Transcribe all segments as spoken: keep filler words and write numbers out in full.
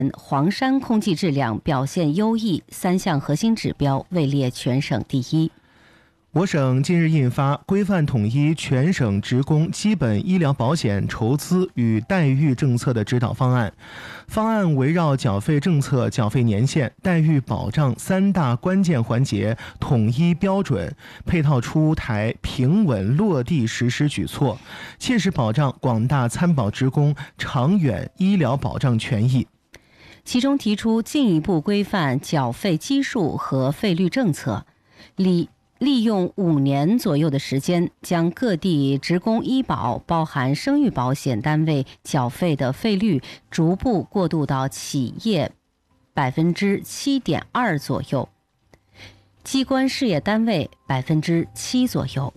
黄山空气质量表现优异，三项核心指标位列全省第一。 我省近日印发规范统一全省职工基本医疗保险筹资与待遇政策的指导方案。方案围绕缴费政策、缴费年限、待遇保障三大关键环节统一标准，配套出台平稳落地实施举措，切实保障广大参保职工长远医疗保障权益。 其中提出进一步规范缴费基数和费率政策，利利用五年左右的时间，将各地职工医保包含生育保险单位缴费的费率逐步过渡到企业百分之七点二左右，机关事业单位百分之七左右。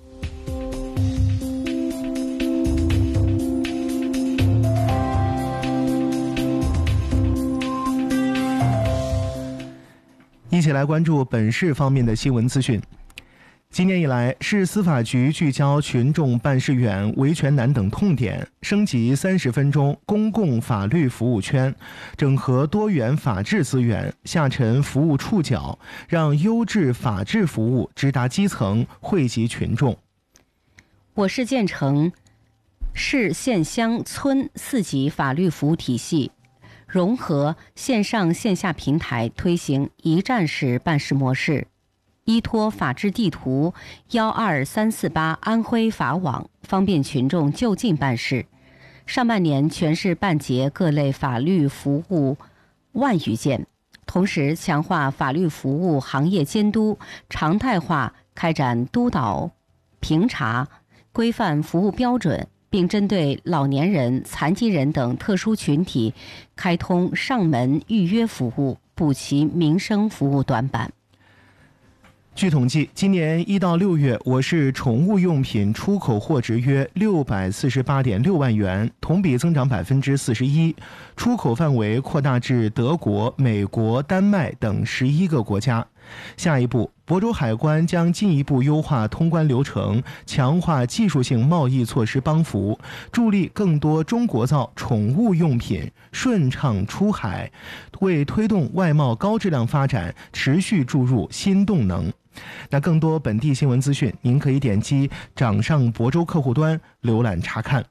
一起来关注本市方面的新闻资讯。今年以来，市司法局聚焦群众办事远、维权难等痛点，升级三十分钟公共法律服务圈，整合多元法治资源，下沉服务触角，让优质法治服务直达基层，惠及群众。 我市建成市县乡村四级法律服务体系，融合线上线下平台，推行一站式办事模式。依托法治地图一二三四八安徽法网，方便群众就近办事。上半年全市办结各类法律服务万余件，同时强化法律服务行业监督，常态化开展督导评查，规范服务标准，并针对老年人、残疾人等特殊群体开通上门预约服务，补齐民生服务短板。 据统计，今年一到六月，我市宠物用品出口货值约六百四十八点六万元，同比增长百分之四十一，出口范围扩大至德国、美国、丹麦等十一个国家。下一步，亳州海关将进一步优化通关流程，强化技术性贸易措施帮扶，助力更多中国造宠物用品顺畅出海，为推动外贸高质量发展持续注入新动能。那更多本地新闻资讯，您可以点击掌上亳州客户端浏览查看。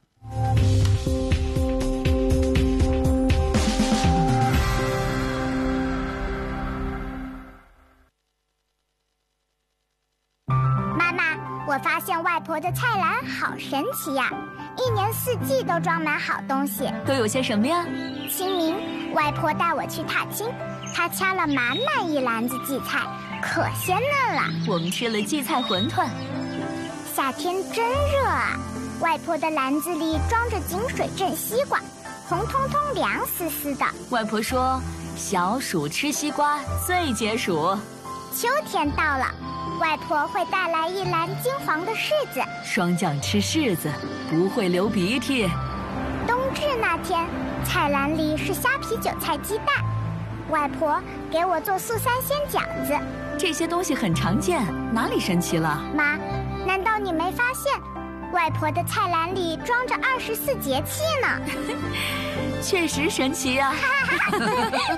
妈妈，我发现外婆的菜篮好神奇呀，一年四季都装满好东西。 都有些什么呀？ 清明，外婆带我去踏青，她掐了满满一篮子荠菜，可鲜嫩了。 我们吃了荠菜馄饨。 夏天真热啊，外婆的篮子里装着井水镇西瓜，红彤彤凉丝丝的。 外婆说，小暑吃西瓜最解暑。 秋天到了，外婆会带来一篮金黄的柿子， 霜降吃柿子不会流鼻涕。 冬至那天，菜篮里是虾皮韭菜鸡蛋，外婆给我做素三鲜饺子。 这些东西很常见，哪里神奇了？ 妈，难道你没发现外婆的菜篮里装着二十四节气呢？ 确实神奇呀、啊！